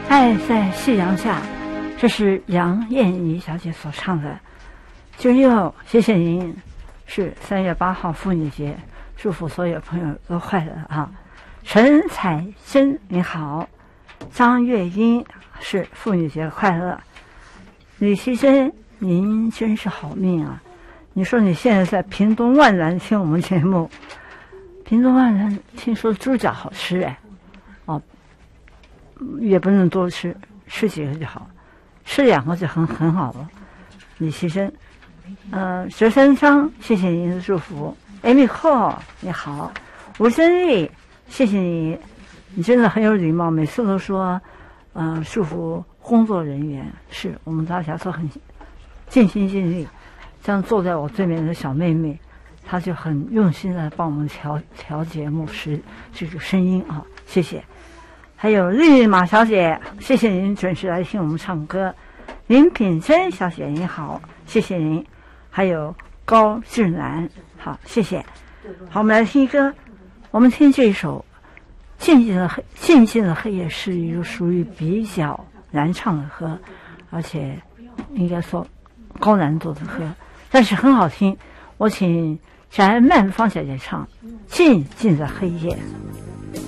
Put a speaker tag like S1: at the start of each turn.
S1: 爱在夕阳下，这是杨燕怡小姐所唱的。96，谢谢您。是3月8号妇女节，祝福所有朋友都快乐啊！陈彩珍你好，张月英是妇女节快乐。李希珍，您真是好命啊！你说你现在在屏东万峦听我们节目，屏东万峦听说猪脚好吃哎，哦，也不能多吃，吃几个就好，吃2个就很好了。李希珍，佘三章，谢谢您的祝福。Amy Cole 你好，吴真丽，谢谢你，你真的很有礼貌，每次都说，祝福工作人员，是我们大家都很尽心尽力。像坐在我对面的小妹妹，她就很用心的帮我们调节目这个声音啊，谢谢。还有绿马小姐，谢谢您准时来听我们唱歌。林品珍小姐你好，谢谢您。还有高志南，好，谢谢。好，我们来听歌，我们听这一首静静的黑夜是一个属于比较难唱的歌，而且应该说高难度的歌，但是很好听。我请翟曼芳小姐唱《静静的黑夜》。